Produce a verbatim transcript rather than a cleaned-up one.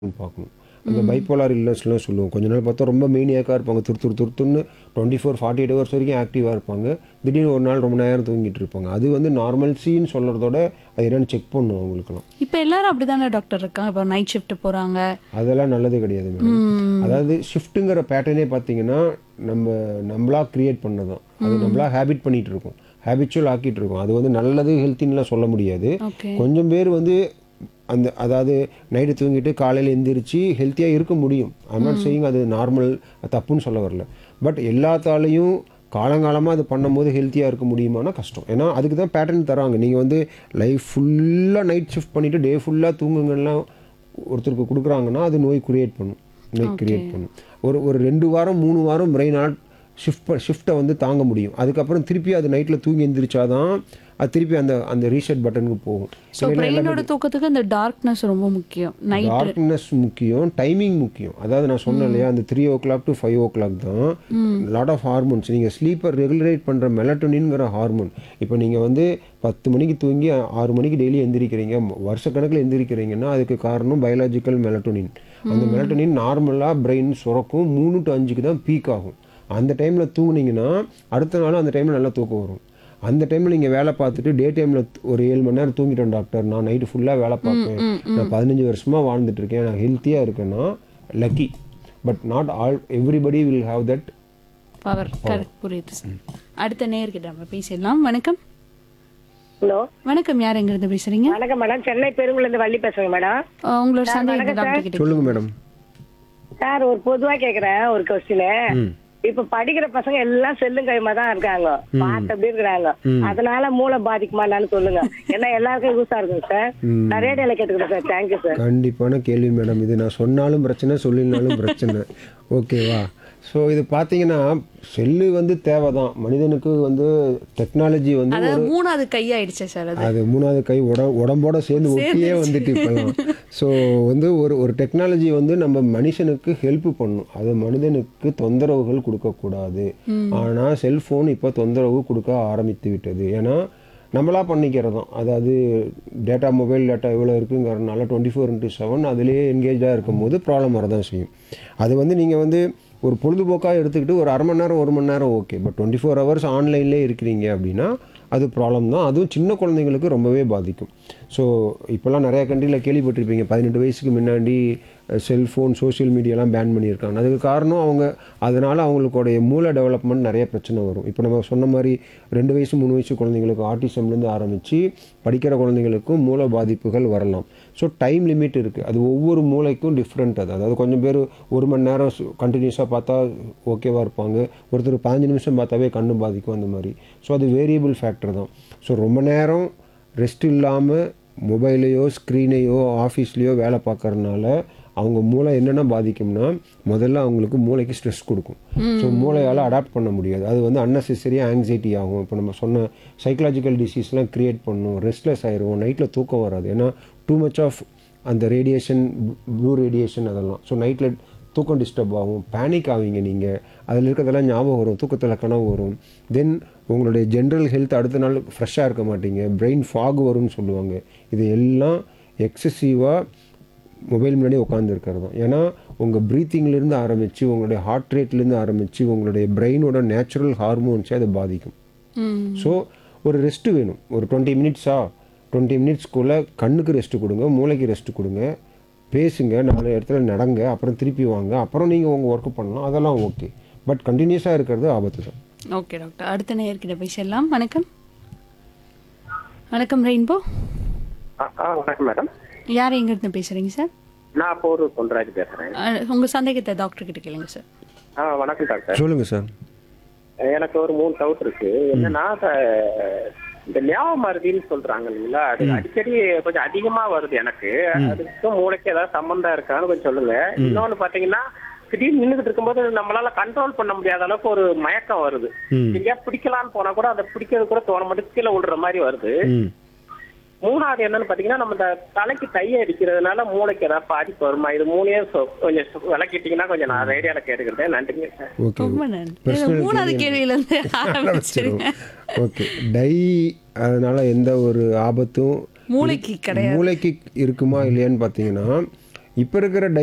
பார்க்கணும். அந்த பைப்போலார் இல்னஸ்லாம் சொல்லுவோம். கொஞ்ச நாள் பார்த்தா ரொம்ப மேனியாக்கா இருப்பாங்க. துரு துரு துருத்துன்னு twenty four forty eight hours வரைக்கும் ஆக்டிவாக இருப்பாங்க. திடீர்னு ஒரு நாள் ரொம்ப நேரம் தூங்கிட்டு இருப்பாங்க. அது வந்து நார்மல்சின்னு சொல்கிறதோட அது என்னென்னு செக் பண்ணும் அவங்களுக்குலாம். இப்போ எல்லாரும் அப்படிதானே டாக்டர் இருக்காங்க. இப்போ நைட் ஷிஃப்ட் போறாங்க. அதெல்லாம் நல்லது கிடையாது மேடம். அதாவது ஷிஃப்ட்டுங்கிற பேட்டர்னே பார்த்தீங்கன்னா நம்ம நம்மளா கிரியேட் பண்ணதான். அது நம்மளா ஹேபிட் பண்ணிட்டு இருக்கோம். ஹேபிச்சுவல் ஆக்கிட்டு இருக்கோம். அது வந்து நல்லது ஹெல்த்தின்லாம் சொல்ல முடியாது. ஓகே. கொஞ்சம் பேர் வந்து அந்த அதாவது நைட்டு தூங்கிட்டு காலையில் எந்திரிச்சு ஹெல்த்தியாக இருக்க முடியும். ஐம் நாட் சேயிங் அது நார்மல் தப்புன்னு சொல்ல வரல. பட் எல்லாத்தாலையும் காலங்காலமாக அது பண்ணும்போது ஹெல்த்தியாக இருக்க முடியுமானா கஷ்டம். ஏன்னா அதுக்கு தான் பேட்டர்ன் தராங்க. நீங்கள் வந்து லைஃப் ஃபுல்லாக நைட் ஷிஃப்ட் பண்ணிவிட்டு டே ஃபுல்லாக தூங்குங்கலாம் ஒருத்தருக்கு கொடுக்குறாங்கன்னா அது நோய் கிரியேட் பண்ணும். நோய் கிரியேட் பண்ணும். ஒரு ஒரு ரெண்டு வாரம் மூணு வாரம் பிரெயின் ஷிஃப்ட் ஷிஃப்ட்டை வந்து தாங்க முடியும். அதுக்கப்புறம் திருப்பி அது நைட்டில் தூங்கி எந்திரிச்சாதான் அது திருப்பி அந்த அந்த ரீசெட் பட்டனுக்கு போகும். ஸோ பிரெயினோட தூக்கத்துக்கு இந்த டார்க்னஸ் ரொம்ப முக்கியம். நைட் டார்க்னஸ் முக்கியம், டைமிங் முக்கியம். அதாவது நான் சொன்னேன் இல்லையா, அந்த three O clock to five O clock தான் லாட் ஆஃப் ஹார்மோன்ஸ். நீங்கள் ஸ்லீப்பர் ரெகுலேட் பண்ணுற மெலட்டோனின்ங்கிற ஹார்மோன். இப்போ நீங்கள் வந்து பத்து மணிக்கு தூங்கி ஆறு மணிக்கு டெய்லி எந்திரிக்கிறீங்க, வருஷக்கணக்கில் எந்திரிக்கிறீங்கன்னா அதுக்கு காரணம் பயாலஜிக்கல் மெலட்டோனின். அந்த மெலட்டோனின் நார்மலாக பிரெயின் சுரக்கும் மூணு டு அஞ்சுக்கு தான் பீக் ஆகும். அந்த டைமில் தூங்குனீங்கன்னா அடுத்த நாளும் அந்த டைமில் நல்லா தூக்கம் வரும். அந்த டைமில் நீங்கள் வேலை பார்த்துட்டு டே டைமில் ஒரு ஏழு மணி நேரம் தூங்கிட்டேன் டாக்டர், நான் நைட்டு ஃபுல்லாக வேலை பார்ப்பேன், நான் பதினஞ்சு வருஷமாக வாழ்ந்துட்டு இருக்கேன், நான் ஹெல்த்தியாக இருக்கேன்னா lucky. But not all everybody will have that power. Correct, புரியுது சார். அடுத்த நேயர்கிட்ட நம்ம பேசிடலாம். வணக்கம். ஹலோ வணக்கம், யார் எங்கிருந்து பேசுறீங்க? வணக்கம் மேடம். சென்னை பெருங்குளந்து வள்ளி பேசுறேங்க மேடம். அஹ், உங்களோட சந்தேகத்தை டாக்டர் கிட்ட சொல்லுங்கள் மேடம். சார் ஒரு பொதுவா கேக்குறேன் ஒரு கொஸ்டின். இப்ப படிக்கிற பசங்க எல்லாம் செல்லும் கைமா தான் இருக்காங்க, பார்த்து அப்படி இருக்கிறாங்க. அதனால மூளை பாதிக்குமான்னு சொல்லுங்க. ஏன்னா எல்லாருக்கும் யூஸா இருக்கும் சார். நான் ரேடியோல கேட்டுக்கிறேன் சார். Thank you sir. கண்டிப்பான கேள்வி மேடம். இது நான் சொன்னாலும் பிரச்சனை, சொல்லினாலும் பிரச்சனை. ஓகேவா? ஸோ இது பார்த்தீங்கன்னா செல்லு வந்து தேவை தான் மனிதனுக்கு. வந்து டெக்னாலஜி வந்து அதாவது மூணாவது கையாயிடுச்சு சார். அது அது மூணாவது கை உட உடம்போட சேர்ந்து ஒட்டியே வந்துட்டு இப்போலாம். ஸோ வந்து ஒரு ஒரு டெக்னாலஜி வந்து நம்ம மனுஷனுக்கு ஹெல்ப் பண்ணும். அது மனிதனுக்கு தொந்தரவுகள் கொடுக்கக்கூடாது. ஆனால் செல்ஃபோன் இப்போ தொந்தரவு கொடுக்க ஆரம்பித்து விட்டது. ஏன்னா நம்மளா பண்ணிக்கிறதும். அதாவது டேட்டா மொபைல் டேட்டா எவ்வளோ இருக்குங்கிறதுனால டுவெண்ட்டி ஃபோர் இன்ட்டு செவன் அதுலேயே என்கேஜாக இருக்கும் போது ப்ராப்ளம் வரதான் செய்யும். அது வந்து நீங்கள் வந்து ஒரு பொழுதுபோக்காக எடுத்துக்கிட்டு ஒரு அரை மணி நேரம் ஒரு மணி நேரம் okay. But twenty four hours ஆன்லைன்லேயே இருக்கிறீங்க அப்படின்னா அது ப்ராப்ளம் தான். அதுவும் சின்ன குழந்தைங்களுக்கு ரொம்பவே பாதிக்கும். ஸோ இப்போல்லாம் நிறையா கண்ட்ரியில் கேள்விப்பட்டிருப்பீங்க, பதினெட்டு வயசுக்கு முன்னாடி செல்ஃபோன் சோஷியல் மீடியாலாம் பேன் பண்ணியிருக்காங்க. அதுக்கு காரணம் அவங்க அதனால் அவங்களுடைய மூளை டெவலப்மெண்ட் நிறைய பிரச்சனை வரும். இப்போ நம்ம சொன்ன மாதிரி ரெண்டு வயசு மூணு வயசு குழந்தைங்களுக்கு ஆட்டிசம்லேருந்து ஆரம்பித்து படிக்கிற குழந்தைங்களுக்கும் மூளை பாதிப்புகள் வரலாம். ஸோ டைம் லிமிட் இருக்குது. அது ஒவ்வொரு மூளைக்கும் டிஃப்ரெண்ட். அது அதாவது கொஞ்சம் பேர் ஒரு மணி நேரம் கண்டினியூஸாக பார்த்தா ஓகேவாக இருப்பாங்க, ஒருத்தர் பதினஞ்சு நிமிஷம் பார்த்தாவே கண்ணு பாதிக்கும், அந்த மாதிரி. ஸோ அது வேரியபிள் ஃபேக்டர் தான். ஸோ ரொம்ப நேரம் ரெஸ்ட் இல்லாமல் மொபைலையோ ஸ்க்ரீனையோ ஆஃபீஸ்லேயோ வேலை பார்க்கறதுனால அவங்க மூளை என்னென்ன பாதிக்கும்னா முதல்ல அவங்களுக்கு மூளைக்கு ஸ்ட்ரெஸ் கொடுக்கும். ஸோ மூளையால் அடாப்ட் பண்ண முடியாது. அது வந்து அன்னெசரியாக ஆங்ஸைட்டி ஆகும். இப்போ நம்ம சொன்ன சைக்கலாஜிக்கல் டிசீஸ்லாம் க்ரியேட் பண்ணும். ரெஸ்ட்லெஸ் ஆயிரும், நைட்டில் தூக்கம் வராது. ஏன்னா டூ மச் ஆஃப் அந்த ரேடியேஷன், ப்ளூ ரேடியேஷன் அதெல்லாம். ஸோ நைட்டில் தூக்கம் டிஸ்டர்ப் ஆகும், பேனிக் ஆவீங்க நீங்கள். அதில் இருக்கிறதெல்லாம் ஞாபகம் வரும், தூக்கத்தில் கனவு வரும். தென் உங்களுடைய ஜென்ரல் ஹெல்த் அடுத்த நாள் ஃப்ரெஷ்ஷாக இருக்க மாட்டீங்க, பிரெயின் ஃபாக் வரும்னு சொல்லுவாங்க. இது எல்லாம் எக்ஸசிவாக மொபைல் முன்னாடி உட்காந்துருக்கிறது தான். ஏன்னா உங்கள் ப்ரீத்திங்லேருந்து ஆரம்பித்து உங்களுடைய ஹார்ட் ரேட்லேருந்து ஆரம்பித்து உங்களுடைய பிரெயினோட நேச்சுரல் ஹார்மோன்ஸே அதை பாதிக்கும். ஸோ ஒரு ரெஸ்ட்டு வேணும். ஒரு டுவெண்ட்டி மினிட்ஸா டுவெண்ட்டி மினிட்ஸ்க்குள்ளே கண்ணுக்கு ரெஸ்ட்டு கொடுங்க, மூளைக்கு ரெஸ்ட்டு கொடுங்க, பேசுங்க, நாலு இடத்துல நடங்க, அப்புறம் திருப்பி வாங்க, அப்புறம் நீங்கள் உங்கள் ஒர்க்கு பண்ணலாம். அதெல்லாம் ஓகே. பட் கண்டினியூஸாக இருக்கிறது ஆபத்து தான். ஓகே டாக்டர், அடுத்த நேயர்கிட்ட பேசிடலாம். வணக்கம். வணக்கம் ரெயின்போ. வணக்கம் மேடம். யார் எங்கிருந்து பேசுறீங்க சார்? நான் போர் பொன்ராஜ் பேசுறேன். அஹ், உங்க சந்தேகத்தை டாக்டர் கிட்ட கேளுங்க சார். ஆ வணக்கம் டாக்டர். சொல்லுங்கள் சார். எனக்கு ஒரு மூணு டவுட் இருக்கு. என்னன்னா இந்த ஞாபக மருதின்னு சொல்றாங்க இல்லைங்களா, அது அடிக்கடி கொஞ்சம் அதிகமா வருது எனக்கு. அதுக்கும் மூளைக்கு ஏதாவது சம்பந்தம் இருக்கான்னு கொஞ்சம் சொல்லுங்க. இன்னொன்னு பாத்தீங்கன்னா திடீர்னு நின்றுட்டு இருக்கும்போது நம்மளால கண்ட்ரோல் பண்ண முடியாத அளவுக்கு ஒரு மயக்கம் வருது. எங்கேயா பிடிக்கலான்னு போனா கூட அதை பிடிக்கிறது கூட தோண மாட்டேங்குது, கீழே விடுற மாதிரி வருது. மூணாவது என்னன்னு பாத்தீங்கன்னா நம்ம இந்த தலைக்கு கையை அடிக்கிறதுனால மூளைக்கு ஏதாவது பாதிப்பு வருமா? இது மூணையும் கொஞ்சம் விளக்கிட்டீங்கன்னா கொஞ்சம் நான் ரேடியோல கேட்டுக்கிறேன். நன்றிங்க சார். ஓகே, ரொம்ப நன்றி. மூணாவது கேள்வியில இருந்து ஆரம்பிச்சிருங்க. ஓகே. டை அதனால எந்த ஒரு ஆபத்தும் மூளைக்கு கிடையாது. மூளைக்கு இருக்குமா இல்லையான்னு பார்த்தீங்கன்னா இப்போ இருக்கிற